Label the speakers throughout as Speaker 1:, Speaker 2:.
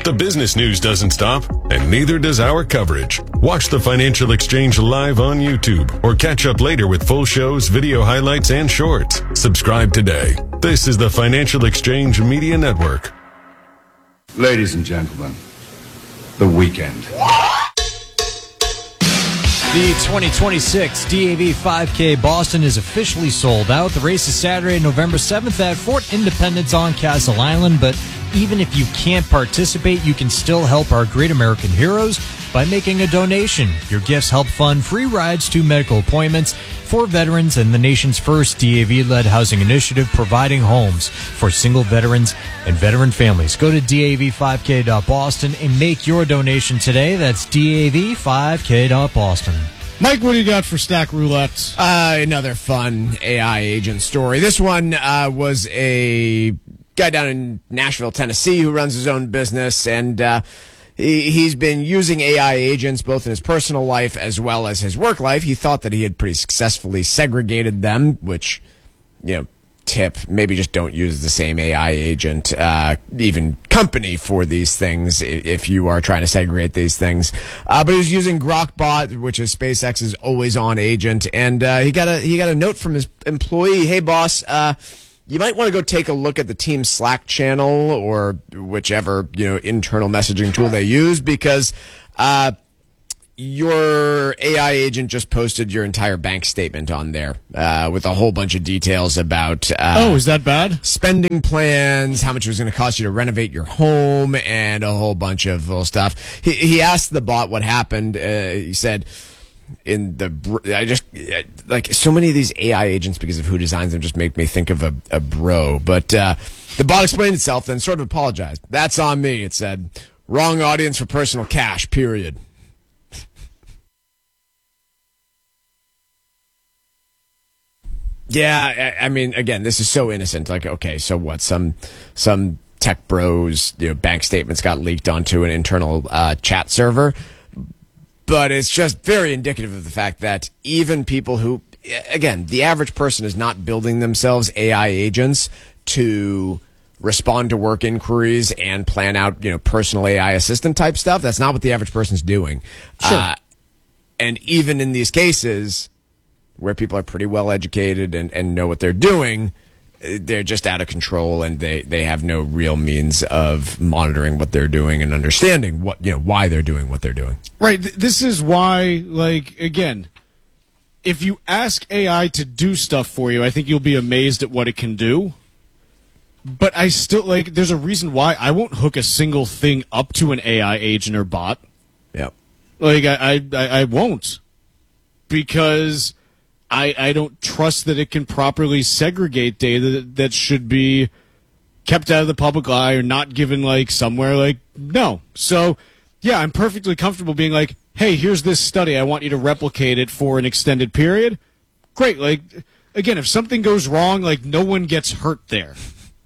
Speaker 1: The business news doesn't stop, and neither does our coverage. Watch the Financial Exchange live on YouTube or catch up later with full shows, video highlights, and shorts. Subscribe today. This is the Financial Exchange Media Network.
Speaker 2: Ladies and gentlemen, the weekend.
Speaker 3: The 2026 DAV 5K Boston is officially sold out. The race is Saturday, November 7th at Fort Independence on Castle Island. But even if you can't participate, you can still help our great American heroes by making a donation. Your gifts help fund free rides to medical appointments for veterans and the nation's first DAV-led housing initiative providing homes for single veterans and veteran families. Go to DAV5K.Boston and make your donation today. That's DAV5K.Boston.
Speaker 4: Mike, what do you got for Stack Roulette?
Speaker 5: Another fun AI agent story. This one was a guy down in Nashville, Tennessee, who runs his own business, and he's been using AI agents both in his personal life as well as his work life. He thought that he had pretty successfully segregated them, which, tip, maybe just don't use the same AI agent, even company for these things if you are trying to segregate these things. But he was using Grokbot, which is SpaceX's always-on agent, and he got a note from his employee, "Hey, boss, you might want to go take a look at the team Slack channel or whichever, internal messaging tool they use, because your AI agent just posted your entire bank statement on there with a whole bunch of details about
Speaker 4: is that bad?
Speaker 5: Spending plans, how much it was going to cost you to renovate your home, and a whole bunch of little stuff." He asked the bot what happened. He said, so many of these AI agents, because of who designs them, just make me think of a bro. But the bot explained itself, then sort of apologized. "That's on me," it said. "Wrong audience for personal cash, period." Yeah, I mean, again, this is so innocent. Like, okay, so what? Some tech bros, bank statements got leaked onto an internal chat server. But it's just very indicative of the fact that even people who, again, the average person is not building themselves AI agents to respond to work inquiries and plan out, personal AI assistant type stuff. That's not what the average person's doing.
Speaker 4: Sure.
Speaker 5: And even in these cases where people are pretty well educated and know what they're doing, they're just out of control, and they have no real means of monitoring what they're doing and understanding why they're doing what they're doing.
Speaker 4: Right. This is why, again, if you ask AI to do stuff for you, I think you'll be amazed at what it can do. But I still, there's a reason why I won't hook a single thing up to an AI agent or bot.
Speaker 5: Yep.
Speaker 4: I won't. Because I don't trust that it can properly segregate data that should be kept out of the public eye or not given somewhere. No. So, yeah, I'm perfectly comfortable being like, "Hey, here's this study. I want you to replicate it for an extended period." Great. Again, if something goes wrong, no one gets hurt there.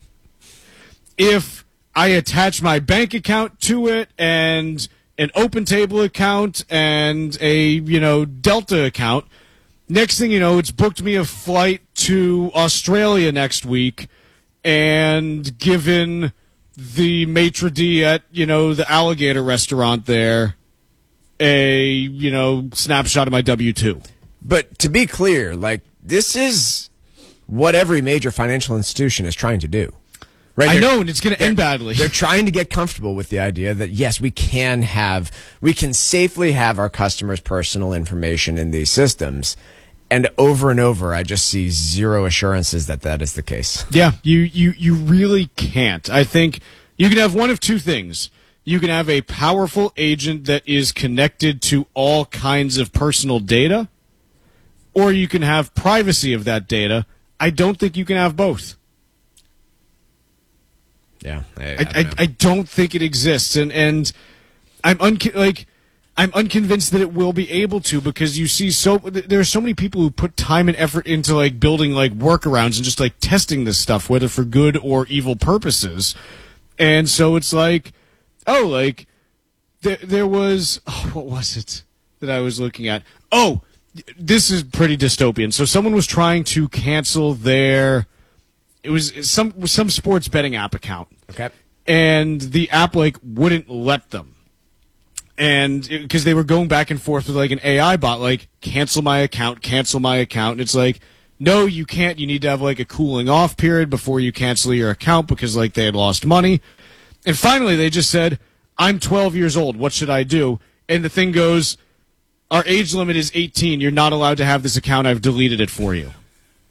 Speaker 4: If I attach my bank account to it and an OpenTable account and a, Delta account, next thing you know, it's booked me a flight to Australia next week, and given the maitre d' at, the alligator restaurant there, a, snapshot of my W-2.
Speaker 5: But to be clear, this is what every major financial institution is trying to do. Right?
Speaker 4: I know, and it's going to end badly.
Speaker 5: They're trying to get comfortable with the idea that, yes, we can safely have our customers' personal information in these systems. And over, I just see zero assurances that is the case.
Speaker 4: Yeah, you really can't. I think you can have one of two things. You can have a powerful agent that is connected to all kinds of personal data, or you can have privacy of that data. I don't think you can have both.
Speaker 5: Yeah,
Speaker 4: I don't think it exists, and I'm unconvinced that it will be able to, because you see there are so many people who put time and effort into building workarounds and just testing this stuff, whether for good or evil purposes. And so it's there was what was it that I was looking at? Oh, this is pretty dystopian. So someone was trying to cancel it was some sports betting app account.
Speaker 5: Okay.
Speaker 4: and the app like wouldn't let them. And because they were going back and forth with like an AI bot, like cancel my account. And it's like, no, you can't. You need to have like a cooling off period before you cancel your account because like they had lost money. And finally they just said, I'm 12 years old. What should I do? And the thing goes, our age limit is 18. You're not allowed to have this account. I've deleted it for you.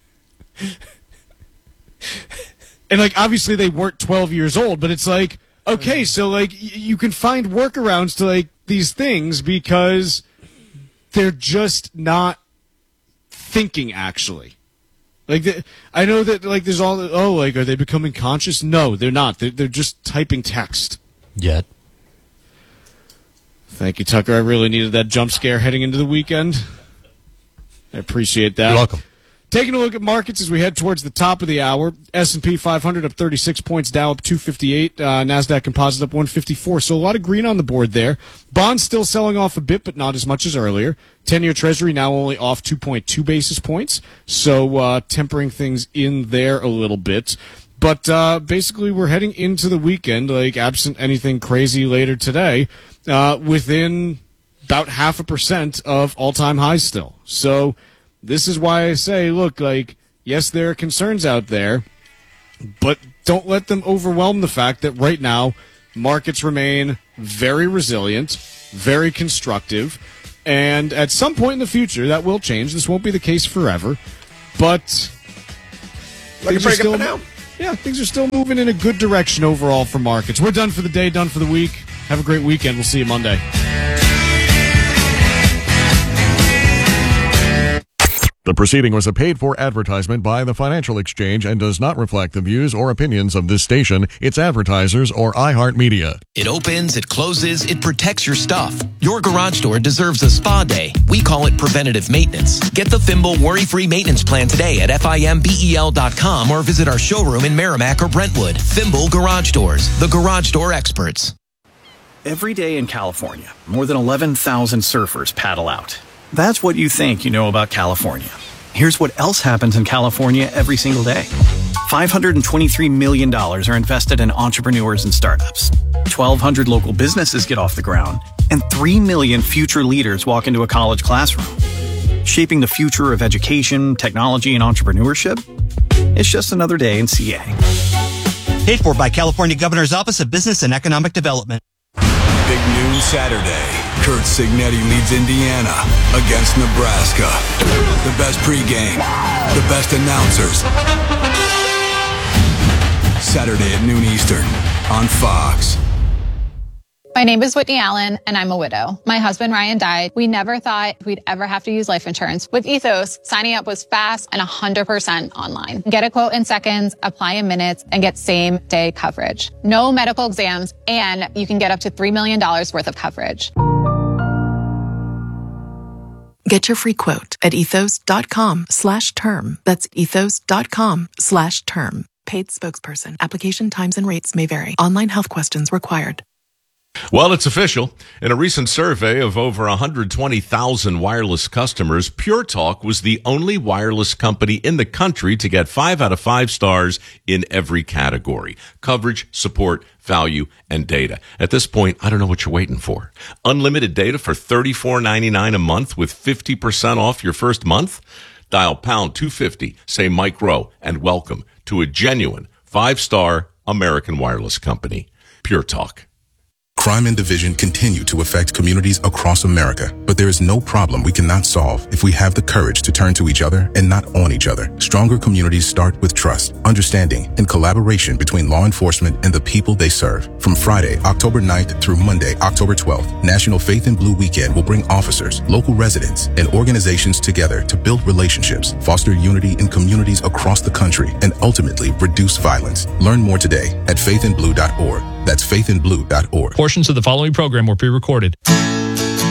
Speaker 4: And like obviously they weren't 12 years old, but it's like, okay, so like you can find workarounds to like these things because they're just not thinking actually. Like I know that like there's all like are they becoming conscious? No, they're not. They're just typing text.
Speaker 3: Yet.
Speaker 4: Thank you, Tucker. I really needed that jump scare heading into the weekend. I appreciate that.
Speaker 3: You're welcome.
Speaker 4: Taking a look at markets as we head towards the top of the hour. S&P 500 up 36 points, Dow up 258, NASDAQ Composite up 154. So a lot of green on the board there. Bonds still selling off a bit, but not as much as earlier. 10-year Treasury now only off 2.2 basis points. So tempering things in there a little bit. But basically we're heading into the weekend, like absent anything crazy later today, within about 0.5% of all-time highs still. So this is why I say, look, like, yes, there are concerns out there, but don't let them overwhelm the fact that right now markets remain very resilient, very constructive, and at some point in the future that will change. This won't be the case forever, but
Speaker 5: Like break up now.
Speaker 4: Yeah, things are still moving in a good direction overall for markets. We're done for the day, done for the week. Have a great weekend. We'll see you Monday.
Speaker 1: The proceeding was a paid-for advertisement by the Financial Exchange and does not reflect the views or opinions of this station, its advertisers, or iHeartMedia.
Speaker 6: It opens, it closes, it protects your stuff. Your garage door deserves a spa day. We call it preventative maintenance. Get the Thimble worry-free maintenance plan today at FIMBEL.com or visit our showroom in Merrimack or Brentwood. Thimble Garage Doors, the garage door experts.
Speaker 7: Every day in California, more than 11,000 surfers paddle out. That's what you think you know about California. Here's what else happens in California every single day. $523 million are invested in entrepreneurs and startups. 1,200 local businesses get off the ground, and 3 million future leaders walk into a college classroom. Shaping the future of education, technology, and entrepreneurship? It's just another day in CA.
Speaker 8: Paid for by California Governor's Office of Business and Economic Development.
Speaker 9: Big noon Saturday. Kurt Signetti leads Indiana against Nebraska. The best pregame, the best announcers. Saturday at noon Eastern on Fox.
Speaker 10: My name is Whitney Allen, and I'm a widow. My husband, Ryan, died. We never thought we'd ever have to use life insurance. With Ethos, signing up was fast and 100% online. Get a quote in seconds, apply in minutes, and get same-day coverage. No medical exams, and you can get up to $3 million worth of coverage.
Speaker 11: Get your free quote at ethos.com/term. That's ethos.com/term. Paid spokesperson. Application times and rates may vary. Online health questions required.
Speaker 12: Well, it's official. In a recent survey of over 120,000 wireless customers, Pure Talk was the only wireless company in the country to get 5 out of 5 stars in every category: coverage, support, value, and data. At this point, I don't know what you're waiting for. Unlimited data for $34.99 a month with 50% off your first month? Dial pound 250, say Mike Rowe, and welcome to a genuine 5-star American wireless company. Pure Talk.
Speaker 13: Crime and division continue to affect communities across America, but there is no problem we cannot solve if we have the courage to turn to each other and not on each other. Stronger communities start with trust, understanding, and collaboration between law enforcement and the people they serve. From Friday, October 9th through Monday, October 12th, National Faith in Blue Weekend will bring officers, local residents, and organizations together to build relationships, foster unity in communities across the country, and ultimately reduce violence. Learn more today at faithinblue.org. That's faithinblue.org.
Speaker 14: Portions of the following program were pre-recorded.